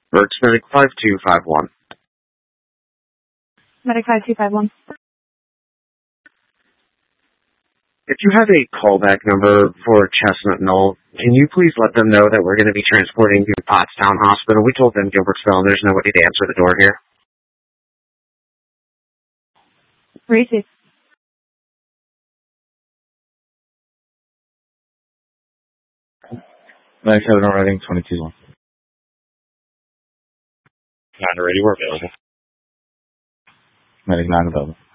Merck's Medic 5251. Medic 5251. If you have a callback number for Chestnut Knoll, can you please let them know that we're going to be transporting you to Pottstown Hospital? We told them Gilbertsville, and there's nobody to answer the door here. Receive. Medic 7 arriving, 22-1. 9 ready, we're available. Medic 9 available.